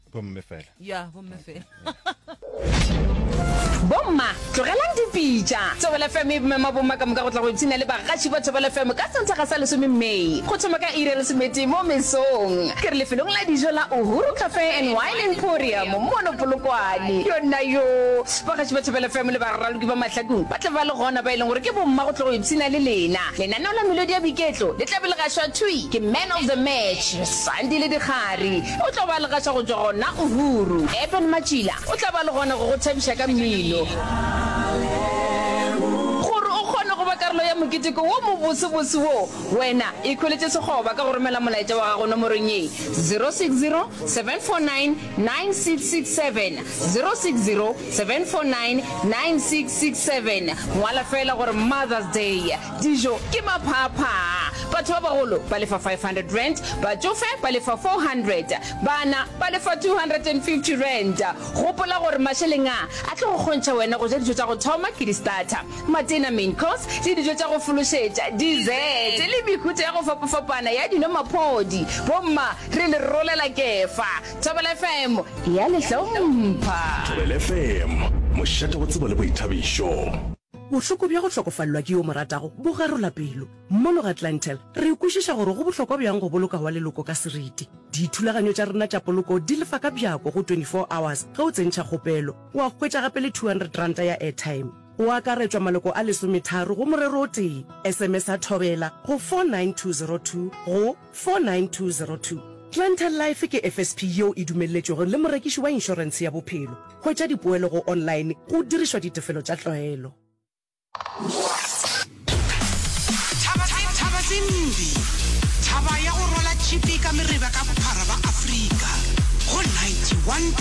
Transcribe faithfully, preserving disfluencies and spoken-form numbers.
Bomme fela. Ya, bomme fela. Bomma, tlogelang dipitša. Thobela F M e mema bomma ka moka go tla go ipshina le bagatši ba Thobela F M ka Sontaga sa lesome Mei. Go thoma ka iri ya lesomete mo mesong. Ke re lefelong la dijo la Uhuru Cafe and Wine Emporium mo Polokwane. Yona yo, bagatši ba Thobela F M le barraloki ba mahlakong ba tla ba le gona ba e leng gore ke bomma go tla go ipshina le lena. Lenaneo la melodi ya boiketlo le tla be le gašwa thui ke Man of the Match Sandile Dikgari. O tla ba le gašwa go tswa gona Uhuru. Eben Machila o tla ba le gona go go thabisha ka mmino. Gore o kgone go ba karolo ya moketeko wo mo botsebotse wo, wena e kholetse segoba ka go romela molaetsa wa gago nomorong e zero six zero seven four nine nine six six seven zero six zero seven four nine nine six six seven. Ngwala fela gore Mother's Day dijo ke maphapha. Batho ba bagolo ba lefa five hundred rand, batsofe ba lefa four hundred, bana ba lefa two hundred fifty rand. Gopola gore masheleng a a tlo go kgontša wena go ja dijo tša go thoma ke di-starter, matena main course le dijo tša go fološetša, dessert le mekhutso ya go fapafapana ya dinomaphodi. Bomma re le rolela kefa. Thobela F M ya le hlompha. Thobela F M mošate go tseba le boithabišo. Bohloko bja go hlokofallwa ke yo moratago bo garola pelo. Mono ga Atlantel re ikwešiša gore go bohlokwa bjang go boloka wa leloko ka seriti. Dithulaganyo tša rena tša poloko di lefa ka bjako go twenty-four hours ge o tsentšha kgopelo. Wa hwetša gape le two hundred rand ya airtime. O akaretswa maloko a lesometharo go morero o tee. S M S a thobela go four nine two zero two go four nine two zero two. Atlantel Life ke F S P yo e dumelletšwego le morekiši wa inšorense ya bophelo. Hwetša dipoelo go online go dirišwa ditefelo tša tlwaelo. Thaba tsimbi thaba ya go rola chipi ka mereba ka bophara ba Afrika go ninety-one